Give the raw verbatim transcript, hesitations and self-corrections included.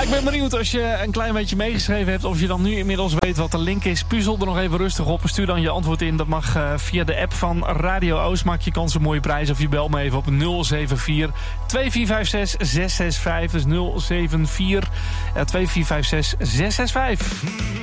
ik ben benieuwd als je een klein beetje meegeschreven hebt... of je dan nu inmiddels weet wat de link is. Puzzel er nog even rustig op en stuur dan je antwoord in. Dat mag uh, via de app van Radio Oost. Maak je kans op een mooie prijs of je bel me even op nul zeven vier twee vier vijf zes zes zes vijf. Dus nul zeven vier twee vier vijf zes zes zes vijf.